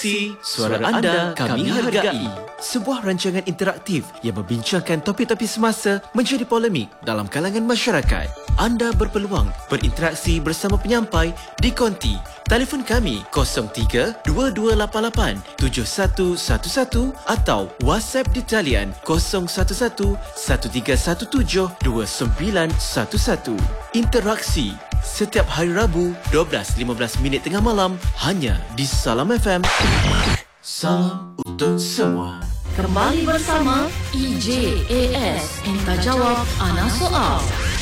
Interaksi, suara anda kami hargai. Sebuah rancangan interaktif yang membincangkan topik-topik semasa menjadi polemik dalam kalangan masyarakat. Anda berpeluang berinteraksi bersama penyampai di konti. Telefon kami 03-2288-7111 atau WhatsApp di talian 011-1317-2911. Interaksi setiap hari Rabu 12.15 tengah malam hanya di Salam FM. Salam untuk semua. Kembali bersama EJAS, Entah Jawab Ana Soal.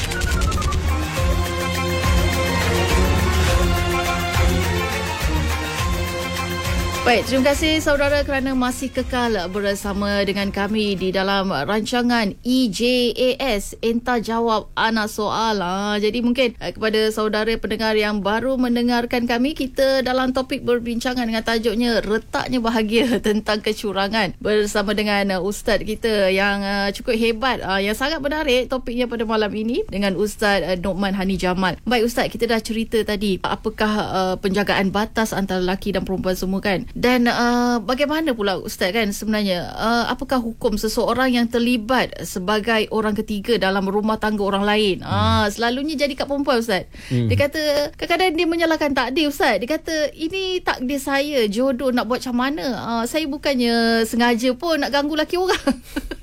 Baik, terima kasih saudara kerana masih kekal bersama dengan kami di dalam rancangan EJAS, Entah Jawab Ana Soal. Jadi mungkin kepada saudara pendengar yang baru mendengarkan kami, kita dalam topik berbincangan dengan tajuknya Retaknya Bahagia tentang kecurangan bersama dengan Ustaz kita yang cukup hebat, yang sangat menarik topiknya pada malam ini dengan Ustaz Noman Hani Jamal. Baik Ustaz, kita dah cerita tadi apakah penjagaan batas antara lelaki dan perempuan semua kan. Dan bagaimana pula Ustaz kan sebenarnya apakah hukum seseorang yang terlibat sebagai orang ketiga dalam rumah tangga orang lain? Selalunya jadi kat perempuan Ustaz. Dia kata kadang-kadang dia menyalahkan takdir Ustaz. Dia kata ini takdir saya, jodoh nak buat macam mana. Saya bukannya sengaja pun nak ganggu laki orang.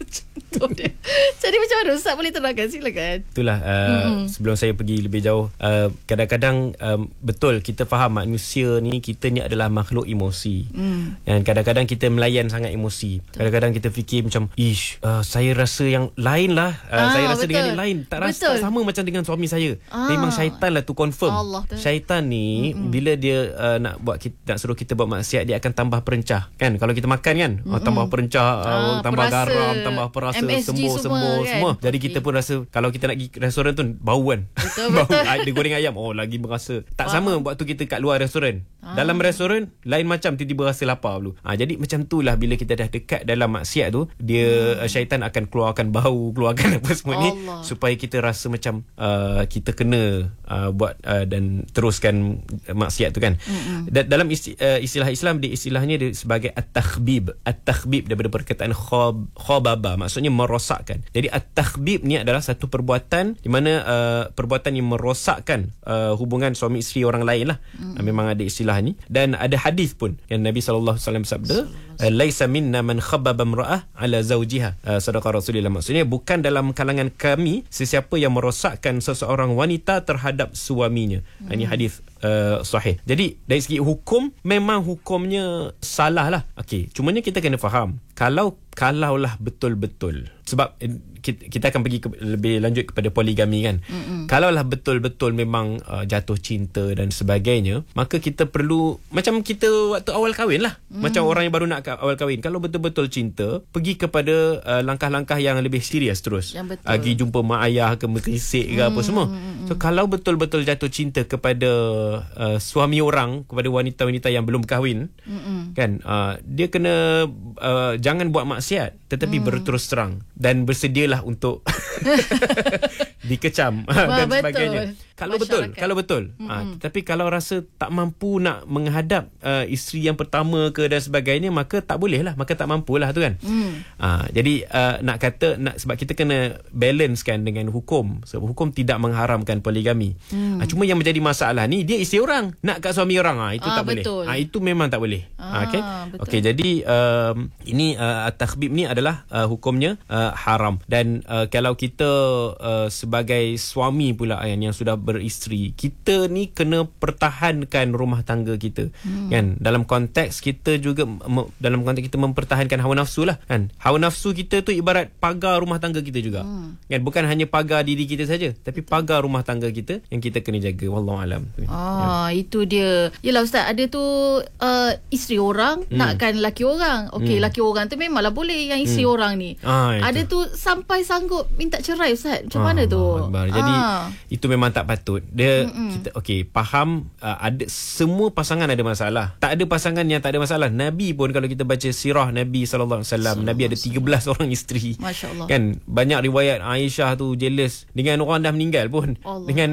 Jadi macam mana Ustaz, boleh terangkan, silakan. Itulah sebelum saya pergi lebih jauh, kadang-kadang betul kita faham manusia ni, kita ni adalah makhluk emosi. Dan kadang-kadang kita melayan sangat emosi. Kadang-kadang kita fikir macam saya rasa yang lain lah, saya rasa betul. Dengan yang lain tak rasa tak sama macam dengan suami saya. Memang syaitan lah tu, confirm. Syaitan ni bila dia nak suruh kita buat maksiat, dia akan tambah perencah kan. Kalau kita makan kan, tambah perencah, tambah garam, tambah perasa, MSG semua. Jadi kita pun rasa kalau kita nak pergi restoran tu bau kan. Betul. Dia goreng ayam, lagi berasa. Tak sama waktu kita kat luar restoran. Dalam restoran lain macam, tiba-tiba rasa lapar dulu. Jadi macam itulah bila kita dah dekat dalam maksiat tu, dia syaitan akan keluarkan bau, keluarkan apa semua ni supaya kita rasa macam kita kena buat dan teruskan maksiat tu kan. Dalam istilah Islam, istilahnya dia sebagai at-takhbib. At-takhbib daripada perkataan khababa, maksudnya merosakkan. Jadi at-takhbib ni adalah satu perbuatan di mana perbuatan yang merosakkan hubungan suami isteri orang lain lah. Memang ada istilah ni. Dan ada hadis pun yang Nabi SAW sabda, laisa minna man khabbaba imra'ah ala zawjiha. Sadaqa Rasulullah, maksudnya bukan dalam kalangan kami sesiapa yang merosakkan seseorang wanita terhadap suaminya. Ini hadis sahih. Jadi dari segi hukum, memang hukumnya salah lah. Okey, cumanya kita kena faham, kalaulah betul-betul, sebab kita akan pergi lebih lanjut kepada poligami kan. Kalaulah betul-betul memang jatuh cinta dan sebagainya, maka kita perlu macam kita waktu awal kahwin lah. Macam orang yang baru nak awal kahwin, kalau betul-betul cinta, pergi kepada langkah-langkah yang lebih serius terus. Pergi jumpa mak ayah ke, merkisik ke apa semua. So kalau betul-betul jatuh cinta kepada suami orang, kepada wanita-wanita yang belum kahwin kan, dia kena jangan buat maksiat, tetapi berterus terang dan bersedialah untuk dikecam dan sebagainya. Kalau betul. Tetapi kalau rasa tak mampu nak menghadap isteri yang pertama ke dan sebagainya, maka tak boleh lah, maka tak mampulah tu kan. Jadi sebab kita kena balancekan dengan hukum. Sebab hukum tidak mengharamkan poligami. Cuma yang menjadi masalah ni, dia isteri orang nak kat suami orang, itu tak betul. boleh. Itu memang tak boleh. Okey, jadi ini takhbib ni adalah hukumnya haram. Dan kalau kita sebagai suami pula yang sudah beristeri, kita ni kena pertahankan rumah tangga kita kan. Dalam konteks kita juga, dalam konteks kita mempertahankan hawa nafsu lah kan. Hawa nafsu kita tu ibarat pagar rumah tangga kita juga kan. Bukan hanya pagar diri kita saja, tapi pagar rumah tangga kita yang kita kena jaga. Wallahualam. Itu dia. Yelah Ustaz, ada tu isteri orang nakkan laki orang. Okey, laki orang tu memanglah boleh, yang isteri orang ni ada tu sampai sanggup minta cerai Ustaz. Macam mana tu? Jadi itu memang tak patut. Dia kita faham ada semua pasangan ada masalah. Tak ada pasangan yang tak ada masalah. Nabi pun kalau kita baca sirah Nabi sallallahu alaihi wasallam, Nabi ada 13 orang isteri. Masya-Allah. Kan banyak riwayat Aisyah tu jealous dengan orang dah meninggal pun. Allah. Dengan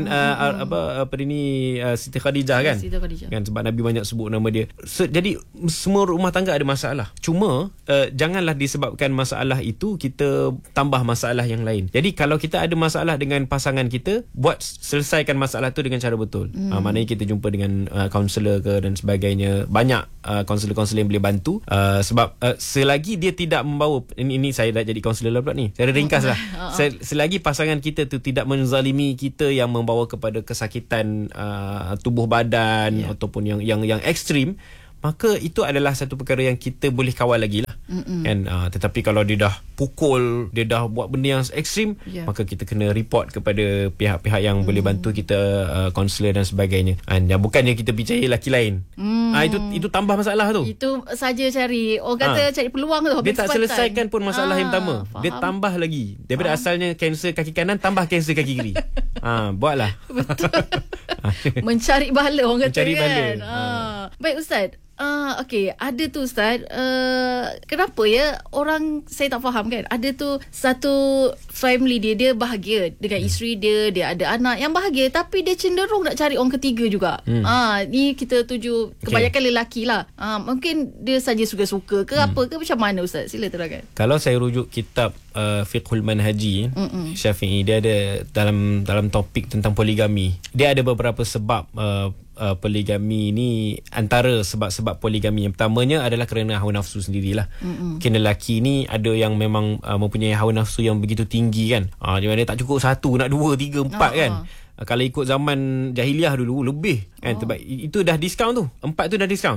Siti Khadijah kan. Siti Khadijah. Kan sebab Nabi banyak sebut nama dia. Jadi semua rumah tangga ada masalah. Cuma janganlah disebabkan masalah itu kita tambah masalah yang lain. Jadi kalau kita ada masalah dengan pasangan kita, selesaikan masalah tu dengan cara betul. Maknanya kita jumpa dengan kaunselor ke dan sebagainya. Banyak kaunselor-kaunselor yang boleh bantu. Sebab selagi dia tidak membawa, ini saya dah jadi kaunselor pula ni. Saya ringkas lah. Selagi pasangan kita tu tidak menzalimi kita yang membawa kepada kesakitan tubuh badan ataupun yang ekstrim, maka itu adalah satu perkara yang kita boleh kawal lagi lah. Kan? Tetapi kalau dia dah pukul, dia dah buat benda yang ekstrim, maka kita kena report kepada pihak-pihak yang boleh bantu kita, kaunselor dan sebagainya. Bukannya kita percaya lelaki lain. Itu tambah masalah tu. Itu saja cari, orang kata cari peluang tu. Dia tak selesaikan pun masalah yang pertama. Faham. Dia tambah lagi. Daripada asalnya kanser kaki kanan, tambah kanser kaki kiri. Buatlah. Betul. Mencari bala orang kata. Mencari bala. Baik Ustaz. Ada tu Ustaz, kenapa ya orang, saya tak faham kan, ada tu satu family dia bahagia dengan isteri dia ada anak yang bahagia, tapi dia cenderung nak cari orang ketiga juga. Ni kita tuju kebanyakan lelaki lah. Mungkin dia saja suka-suka ke apa ke, macam mana Ustaz? Sila terangkan. Kalau saya rujuk kitab Fiqhul Manhaji Syafi'i, dia ada dalam topik tentang poligami, dia ada beberapa sebab poligami ni. Antara sebab-sebab poligami yang pertamanya adalah kerana hawa nafsu sendirilah. Mungkin lelaki ni ada yang memang mempunyai hawa nafsu yang begitu tinggi kan. Di mana tak cukup 1, nak 2, 3, 4 kan. Kalau ikut zaman jahiliah dulu lebih kan, sebab itu dah diskaun tu. 4 tu dah diskaun.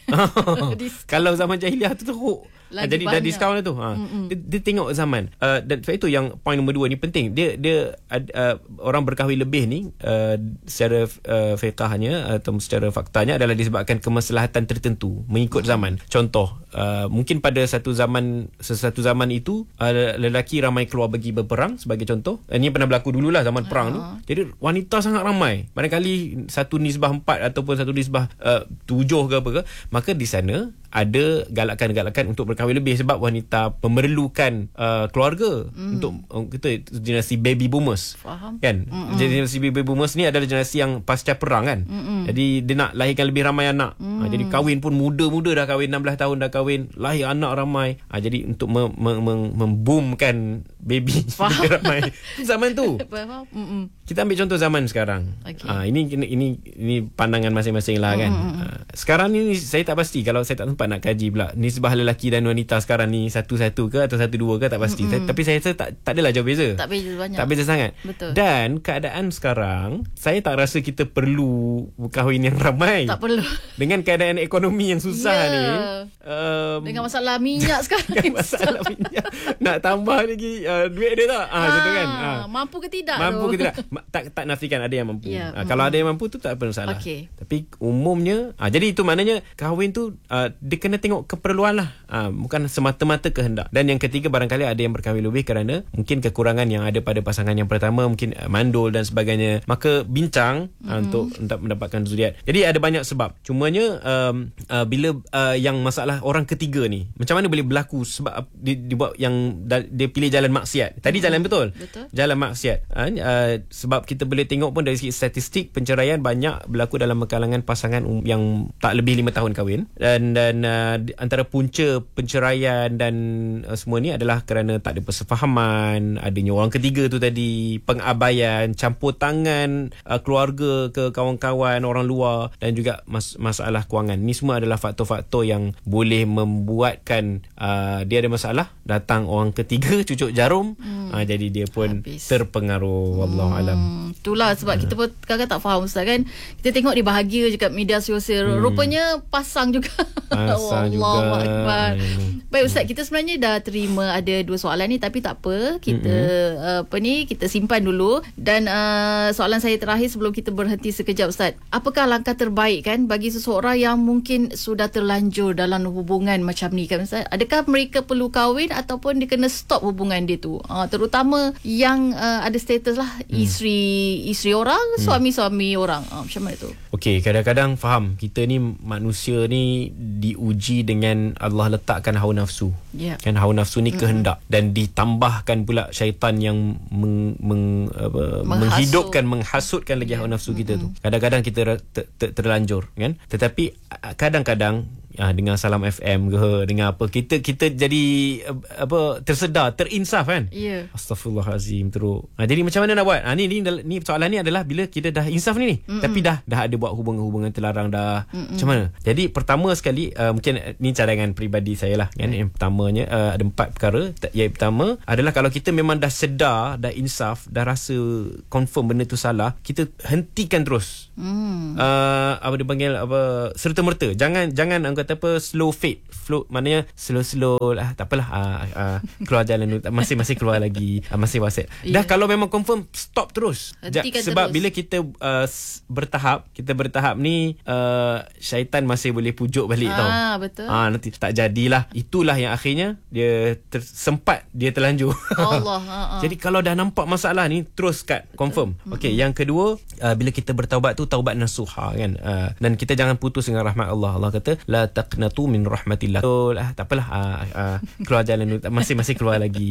Kalau zaman jahiliah tu teruk. Jadi dah diskaun tu. Dia tengok zaman. Dan sebab itu yang point nombor 2 ni penting. Dia orang berkahwin lebih ni secara fiqahnya atau secara faktanya adalah disebabkan kemaslahatan tertentu mengikut zaman. Contoh, mungkin pada sesuatu zaman itu lelaki ramai keluar pergi berperang sebagai contoh. Ini pernah berlaku dululah zaman perang tu. Jadi wanita sangat ramai. Barangkali satu nisbah 4 ataupun satu nisbah 7 ke apa ke, maka di sana ada galakan-galakan untuk berkahwin lebih sebab wanita memerlukan keluarga untuk kita generasi baby boomers. Faham. Kan? Generasi baby boomers ni adalah generasi yang pasca perang kan. Jadi dia nak lahirkan lebih ramai anak. Jadi kahwin pun muda-muda dah kahwin, 16 tahun dah kahwin, lahir anak ramai. Jadi untuk memboomkan baby ramai zaman tu. Kita ambil contoh zaman sekarang. Ini pandangan masing-masing lah kan. Sekarang ni saya tak pasti, kalau saya tak sempat nak kaji pula nisbah lelaki dan wanita sekarang ni 1-1 ke atau 1-2 ke, tak pasti. Tapi saya rasa tak adalah jauh beza. Tak beza banyak. Tak beza sangat. Betul. Dan keadaan sekarang, saya tak rasa kita perlu berkahwin yang ramai. Tak perlu. Dengan keadaan ekonomi yang susah ni. Dengan masalah minyak sekarang. Dengan masalah minyak. Nak tambah lagi duit dia tak? Macam tu kan. Mampu ke tidak? Mampu ke tidak? Tak nafikan ada yang mampu. Kalau ada yang mampu tu tak apa masalah. Tapi umumnya, jadi itu maknanya kahwin tu dia kena tengok keperluan lah, bukan semata-mata kehendak. Dan yang ketiga, barangkali ada yang berkahwin lebih kerana mungkin kekurangan yang ada pada pasangan yang pertama, mungkin mandul dan sebagainya. Maka bincang untuk mendapatkan zuriat. Jadi ada banyak sebab. Cumanya bila yang masalah orang ketiga ni, macam mana boleh berlaku sebab dibuat yang dia pilih jalan maksiat. Tadi jalan betul. Jalan maksiat. Sebab kita boleh tengok pun dari segi statistik, penceraian banyak berlaku dalam kalangan pasangan yang tak lebih 5 tahun kahwin. Dan antara punca penceraian dan semua ni adalah kerana tak ada persefahaman, adanya orang ketiga tu tadi, pengabaian, campur tangan keluarga ke kawan-kawan orang luar, dan juga masalah kewangan. Ni semua adalah faktor-faktor yang boleh membuatkan dia ada masalah, datang orang ketiga cucuk jarum, jadi dia pun terpengaruh. Wallahu alam. Itulah sebab kita pun kadang-kadang tak faham Ustaz kan. Kita tengok dia bahagia je kat media sosial, rupanya pasang juga. Pasang juga. Baik Ustaz, kita sebenarnya dah terima ada 2 soalan ni, tapi tak apa, kita kita simpan dulu. Dan soalan saya terakhir sebelum kita berhenti sekejap Ustaz, apakah langkah terbaik kan bagi seseorang yang mungkin sudah terlanjur dalam hubungan macam ni kan Ustaz? Adakah mereka perlu kahwin ataupun dia kena stop hubungan dia tu? terutama yang ada status lah isteri orang, suami-suami orang. Macam mana tu? Okey, kadang-kadang faham kita ni manusia ni diuji dengan Allah letakkan hawa nafsu. Kan hawa nafsu ni kehendak, dan ditambahkan pula syaitan yang menghidupkan, menghasutkan lagi hawa nafsu kita tu. Kadang-kadang kita terlanjur kan. Tetapi kadang-kadang dengan Salam FM ke, dengan apa, kita jadi tersedar, terinsaf kan. Astaghfirullahalazim teruk. Jadi macam mana nak buat? Ni soalan ni adalah bila kita dah insaf ni tapi dah ada buat hubungan-hubungan terlarang dah. Macam mana? Jadi pertama sekali, mungkin ni cadangan peribadi saya lah kan. Yang pertamanya ada 4 perkara. Yang pertama adalah kalau kita memang dah sedar, dah insaf, dah rasa confirm benda tu salah, kita hentikan terus. Apa dia panggil, serta-merta. Jangan orang kata slow fade. Flow maknanya slow lah, tak apalah, keluar jalan dulu, masih keluar lagi, masih WhatsApp. Dah kalau memang confirm, stop terus. Sebab bila kita bertahap ni, syaitan masih boleh pujuk balik tau. Betul. Nanti tak jadilah. Itulah yang akhirnya dia sempat dia terlanjur. Allah. Jadi kalau dah nampak masalah ni, terus cut, confirm. Okey, yang kedua, bila kita bertaubat tu taubat nasuha kan. Dan kita jangan putus dengan rahmat Allah. Allah kata la taqnatu min rahmatillah. Tak apalah, keluar jalan dulu, masih keluar lagi,